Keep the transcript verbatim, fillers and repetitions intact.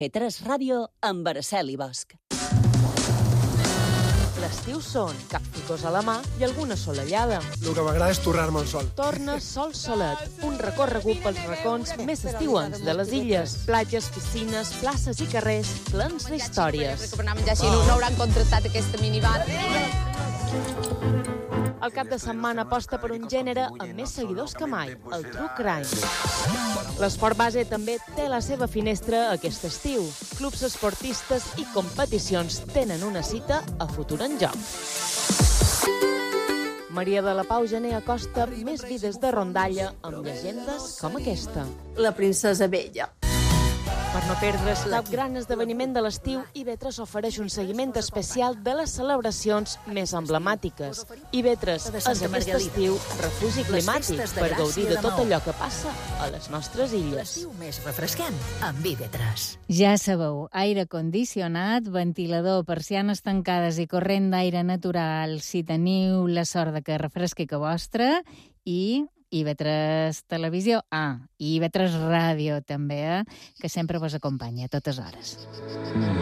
P tres Ràdio amb Araceli Bosch. L'estiu són cap ficós a la mà i alguna solellada. El que m'agrada és torrar-me al sol. Torna Sol Solet, un recorregut pels racons més estiuencs de les illes. Platges, piscines, places i carrers plens d'històries. Per anar a menjar així no hauran contractat aquesta minivan. El cap de setmana aposta per un gènere amb més seguidors que mai, el true crime. L'esport base també té la seva finestra aquest estiu. Clubs esportistes i competicions tenen una cita a Futur en Joc. Maria de la Pau Gené acosta més vides de rondalla amb llegendes com aquesta. La princesa Bella. Per no perdre's cap gran esdeveniment de l'estiu, I V tres ofereix un seguiment especial de les celebracions més emblemàtiques. I V tres és aquest estiu refugi climàtic per gaudir de tot allò que passa a les nostres illes. L'estiu més refrescant amb I V tres. Ja sabeu, aire condicionat, ventilador, persianes tancades i corrent d'aire natural si teniu la sort de que refresqui que vostra, i I V tres Televisió, ah, i I V tres Ràdio també, eh, que sempre vos acompanya a totes hores.